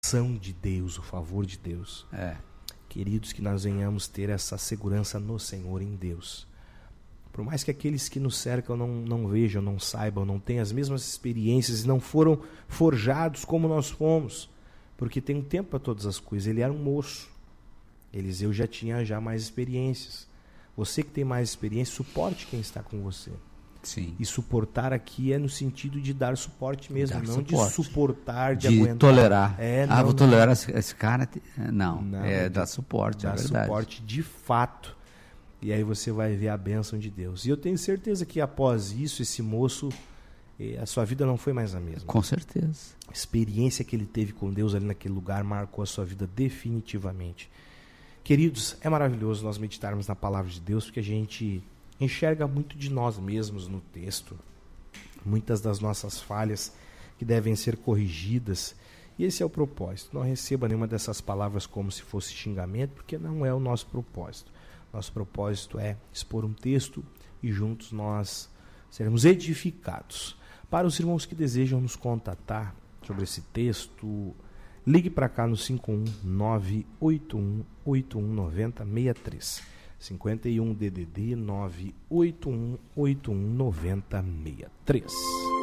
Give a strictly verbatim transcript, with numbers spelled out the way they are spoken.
ação de Deus, o favor de Deus. É. Queridos, que nós venhamos ter essa segurança no Senhor, em Deus. Por mais que aqueles que nos cercam não, não vejam, não saibam, não tenham as mesmas experiências e não foram forjados como nós fomos, porque tem um tempo para todas as coisas. Ele era um moço. Eliseu já tinha já mais experiências. Você que tem mais experiência, suporte quem está com você. Sim. E suportar aqui é no sentido de dar suporte mesmo, Dar não suporte. de suportar, de, De aguentar. tolerar. É, ah, não, vou não. tolerar esse, esse cara. Não, Não, é de- dar suporte, Dar é verdade. suporte de fato. E aí você vai ver a bênção de Deus. E eu tenho certeza que após isso, esse moço, eh, a sua vida não foi mais a mesma. Com certeza. A experiência que ele teve com Deus ali naquele lugar marcou a sua vida definitivamente. Queridos, é maravilhoso nós meditarmos na palavra de Deus, porque a gente enxerga muito de nós mesmos no texto, muitas das nossas falhas que devem ser corrigidas, e esse é o propósito. Não receba nenhuma dessas palavras como se fosse xingamento, porque não é o nosso propósito. Nosso propósito é expor um texto e juntos nós seremos edificados. Para os irmãos que desejam nos contatar sobre esse texto, ligue para cá no cinco um nove oito um oito um nove zero seis três. cinquenta e um D D D nove oito um oito um nove zero seis três.